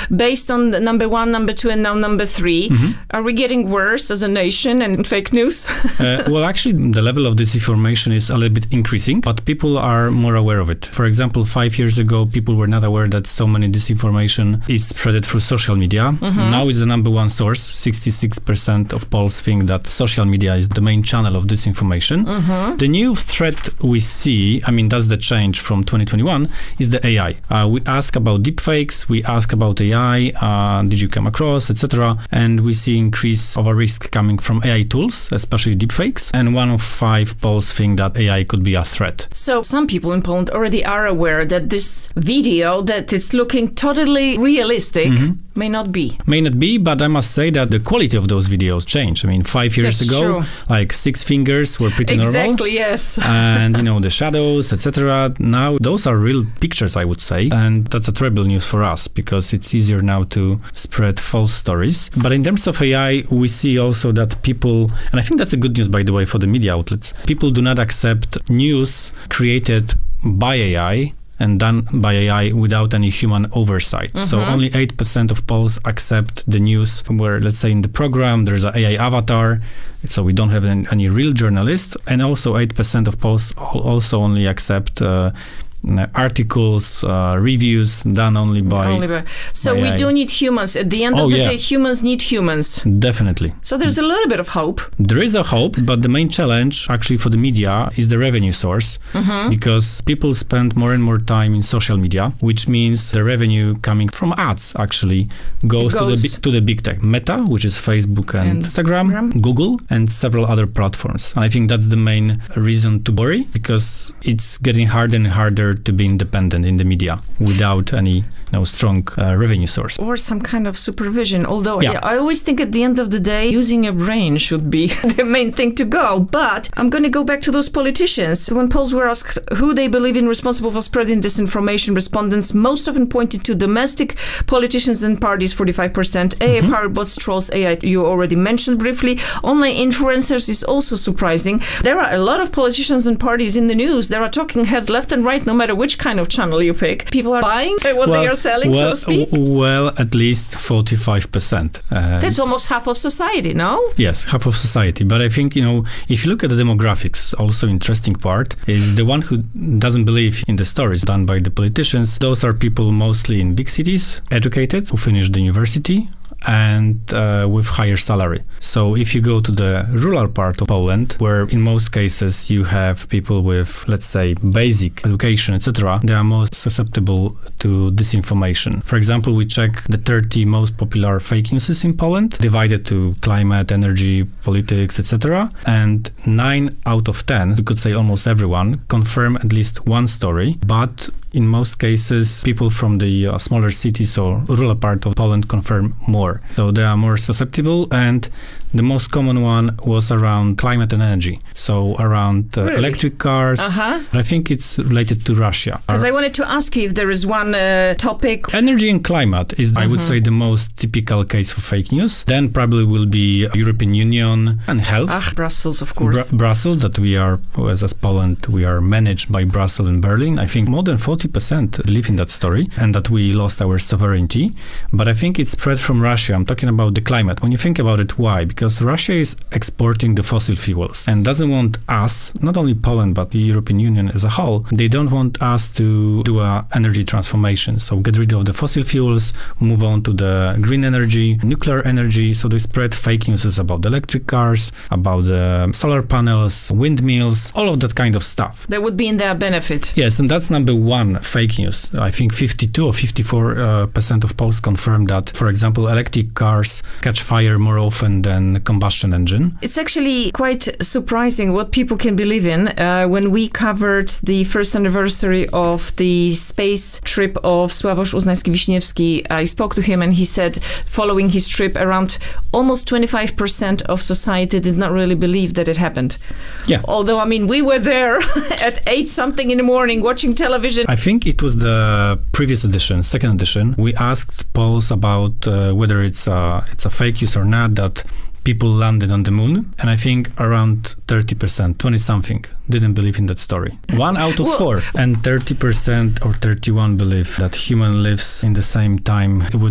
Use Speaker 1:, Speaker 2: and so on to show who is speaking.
Speaker 1: based on the number 1, number 2, and now number 3. Are we getting worse as a nation and fake news?
Speaker 2: Well, actually, the level of disinformation is a little bit increasing, but people are more aware of it. For example, 5 years ago, people were not aware that so many disinformation is spread through social media. Now it's the number 1 source. 66% of Poles think that social media is the main channel of disinformation. The new threat we see, I mean, that's the change from 2021, is the AI. We ask about deepfakes, we ask about AI, did you come across, etc. And we see increase of a risk coming from AI tools, especially deepfakes. And 1 of 5 Poles think that AI could be a threat.
Speaker 1: So some people in Poland already are aware that this video, that it's looking totally realistic, may not be.
Speaker 2: May not be, but I must say that the quality of those videos changed. I mean, 5 years
Speaker 1: That's
Speaker 2: ago,
Speaker 1: true.
Speaker 2: like 6 fingers were pretty normal.
Speaker 1: Exactly, yes.
Speaker 2: And, the shadows, etc. Now, those are real pictures, I would say. And that's a terrible news for us because it's easier now to spread false stories. But in terms of AI, we see also that people, and I think that's a good news, by the way, for the media outlets, people do not accept news created by AI and done by AI without any human oversight. So only 8% of Poles accept the news where, let's say, in the program, there's an AI avatar, so we don't have any real journalist. And also 8% of Poles also only accept articles, reviews done only by
Speaker 1: So
Speaker 2: by
Speaker 1: we
Speaker 2: AI.
Speaker 1: do need humans. At the end of the day, humans need humans.
Speaker 2: Definitely.
Speaker 1: So there's a little bit of hope.
Speaker 2: There is a hope, but the main challenge actually for the media is the revenue source, because people spend more and more time in social media, which means the revenue coming from ads actually goes to the big tech. Meta, which is Facebook and Instagram, Google, and several other platforms. And I think that's the main reason to worry, because it's getting harder and harder to be independent in the media without any strong revenue source.
Speaker 1: Or some kind of supervision. Although I always think at the end of the day, using a brain should be the main thing to go. But I'm going to go back to those politicians. When Poles were asked who they believe in responsible for spreading disinformation, respondents most often pointed to domestic politicians and parties, 45%. AI powered bots, trolls, AI you already mentioned briefly. Online influencers is also surprising. There are a lot of politicians and parties in the news. There are talking heads left and right, no matter which kind of channel you pick. People are buying what they are selling, so to speak.
Speaker 2: Well, at least 45%.
Speaker 1: That's almost half of society, no?
Speaker 2: Yes, half of society. But I think, if you look at the demographics, also interesting part is the one who doesn't believe in the stories done by the politicians. Those are people mostly in big cities, educated, who finished the university, and with higher salary. So if you go to the rural part of Poland, where in most cases you have people with, let's say, basic education, etc., they are most susceptible to disinformation. For example, we check the 30 most popular fake news in Poland, divided to climate, energy, politics, etc. And 9 out of 10, we could say almost everyone, confirm at least one story, but in most cases, people from the smaller cities or rural part of Poland confirm more. So they are more susceptible, and the most common one was around climate and energy. So around electric cars. I think it's related to Russia.
Speaker 1: Because I wanted to ask you if there is one topic.
Speaker 2: Energy and climate is, I would say, the most typical case for fake news. Then probably will be European Union and health.
Speaker 1: Brussels, of course.
Speaker 2: Brussels, that we are, as Poland, we are managed by Brussels and Berlin. I think more than 40% believe in that story and that we lost our sovereignty. But I think it's spread from Russia. I'm talking about the climate. When you think about it, why? Because Russia is exporting the fossil fuels and doesn't want us, not only Poland, but the European Union as a whole, they don't want us to do an energy transformation. So get rid of the fossil fuels, move on to the green energy, nuclear energy. So they spread fake news about the electric cars, about the solar panels, windmills, all of that kind of stuff.
Speaker 1: That would be in their benefit.
Speaker 2: Yes, and that's number one fake news. I think 52 or 54% of Poles confirm that, for example, electric cars catch fire more often than combustion engine.
Speaker 1: It's actually quite surprising what people can believe in. When we covered the first anniversary of the space trip of Sławosz Uznański-Wiśniewski, I spoke to him and he said, following his trip, around almost 25% of society did not really believe that it happened.
Speaker 2: Yeah.
Speaker 1: Although, I mean, we were there at 8 something in the morning watching television.
Speaker 2: I think it was the previous edition, second edition. We asked Poles about whether it's a fake news or not, that people landed on the moon, and I think around 30%, 20-something, didn't believe in that story. 1 out of 4, and 30% or 31 believe that human lives in the same time with